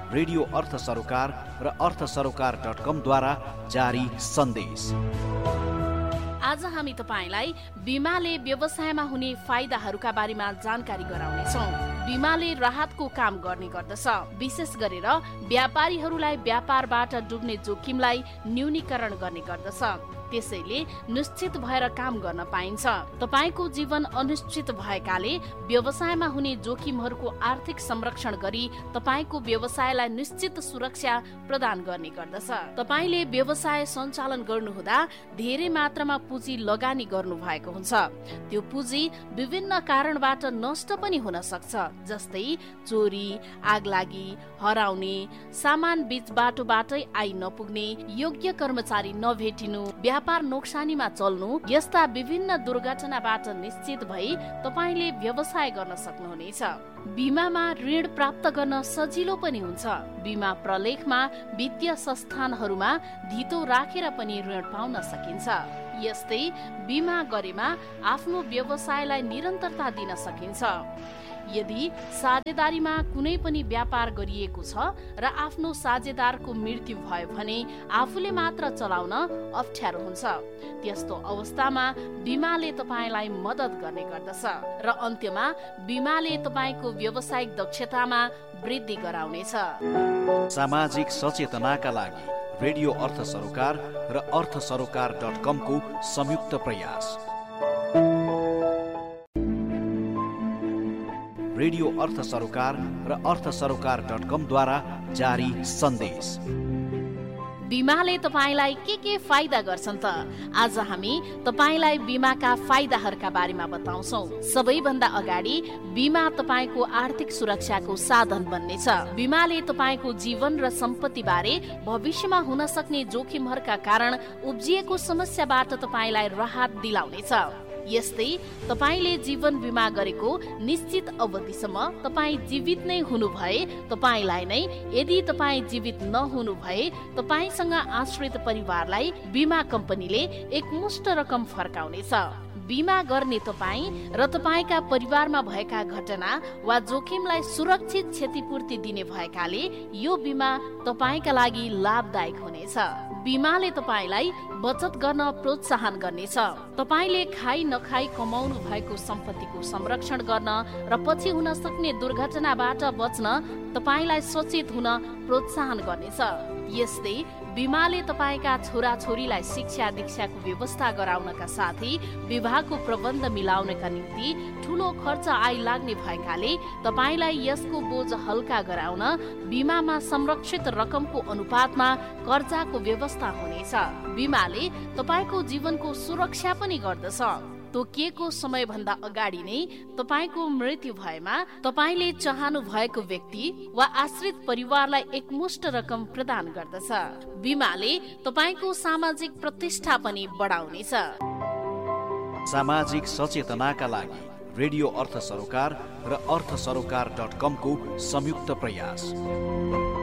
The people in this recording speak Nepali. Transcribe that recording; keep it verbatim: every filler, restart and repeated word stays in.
रेडियो अर्थ सरोकार र अर्थ सरोकार डट कम द्वारा जारी सन्देश। आज हामी तपाईलाई बीमाले व्यवसायमा हुने फाइदाहरूका बारेमा जानकारी गराउनेछौँ। बीमाले राहतको काम गर्ने गर्दछ। विशेष गरेर व्यापारीहरूलाई व्यापारबाट डुब्ने जोखिमलाई न्यूनीकरण गर्ने गर्दछ। त्यसैले निश्चित भएर काम गर्न पाइन्छ। तपाईको जीवन अनिश्चित भएकाले व्यवसायमा हुने जोखिमहरूको आर्थिक संरक्षण गरी तपाईको व्यवसायलाई निश्चित सुरक्षा प्रदान गर्ने गर्दछ। तपाईले व्यवसाय सञ्चालन गर्नुहुँदा धेरै मात्रामा पुँजी लगानी गर्नु भएको हुन्छ। त्यो पुँजी विभिन्न कारणबाट नष्ट पनि हुन सक्छ, जस्तै चोरी, आगलागी, हराउने, सामान बीच बाटोबाटै आई नपुग्ने, योग्य कर्मचारी नभेटिनु, व्यापार नोक्सानीमा चल्नु। यस्ता विभिन्न दुर्घटनाबाट निश्चित भई तपाईले व्यवसाय गर्न सक्नुहुनेछ। बीमामा ऋण प्राप्त गर्न सजिलो पनि हुन्छ। बीमा प्रलेखमा वित्तीय संस्थानहरूमा धितो राखेर पनि ऋण पाउन सकिन्छ। यस्तै बीमा गरेमा आफ्नो व्यवसायलाई निरन्तरता दिन सकिन्छ। यदि साझेदारीमा कुनै पनि व्यापार गरिएको छ र आफ्नो साझेदारको मृत्यु भयो भने आफूले मात्र चलाउन अप्ठ्यारो हुन्छ। त्यस्तो अवस्थामा बीमाले तपाईलाई मद्दत गर्ने गर्दछ र अन्त्यमा बीमाले तपाईको व्यावसायिक दक्षतामा वृद्धि गराउनेछ। सामाजिक सचेतनाका लागि रेडियो अर्थ सरोकार र अर्थ सरोकार डट कम को संयुक्त प्रयास। रेडियो अर्थ सरोकार र अर्थ सरोकार डट कम द्वारा जारी सन्देश। बीमाले तपाईलाई के के फाइदा गर्छन् त? आज हामी तपाईलाई बीमाका फाइदाहरूका बारेमा बताउँछौ। सबैभन्दा अगाडि बीमा तपाईको आर्थिक सुरक्षाको साधन बन्नेछ। बीमाले तपाईको जीवन र सम्पत्ति बारे भविष्यमा हुन सक्ने जोखिमहरूका कारण उब्जिएको समस्याबाट तपाईलाई राहत दिलाउनेछ। यस्तै तपाईले जीवन बीमा गरेको निश्चित अवधिसम्म तपाई जीवित नै हुनु भए तपाईलाई नै, यदि तपाई जीवित नहुनु भए तपाईसँग आश्रित परिवारलाई बीमा कम्पनीले एकमुष्ट रकम फर्काउनेछ। बीमा गर्ने तपाई र तपाईका परिवारमा भएका घटना वा जोखिमलाई सुरक्षित क्षतिपूर्ति दिने भएकाले यो बीमा तपाईका लागि लाभदायक हुनेछ। बीमाले तपाईलाई बचत गर्न प्रोत्साहन गर्नेछ। तपाईले खाई नखाई कमाउनु भएको सम्पत्तिको संरक्षण गर्न र पछि हुन सक्ने दुर्घटनाबाट बच्न तपाईलाई सचेत हुन प्रोत्साहन गर्नेछ। यस्तै बीमाले तपाईका छोराछोरीलाई शिक्षा दीक्षाको व्यवस्था गराउनका साथै विवाहको प्रबन्ध मिलाउनका निम्ति ठूलो खर्च आइलाग्ने भएकाले तपाईलाई यसको बोझ हल्का गराउन बीमामा संरक्षित रकमको अनुपातमा कर्जाको व्यवस्था हुनेछ। बीमाले तपाईको जीवनको सुरक्षा पनि गर्दछ। तोकिएको समयभन्दा अगाडि नै तपाईको मृत्यु भएमा तपाईले चाहनु भएको व्यक्ति वा आश्रित परिवारलाई एकमुष्ट रकम प्रदान गर्दछ। बीमाले तपाईको सामाजिक प्रतिष्ठा पनि बढाउनेछ। सामाजिक सचेतनाका लागि रेडियो अर्थ सरोकार र अर्थ सरोकार डट कम को संयुक्त प्रयास।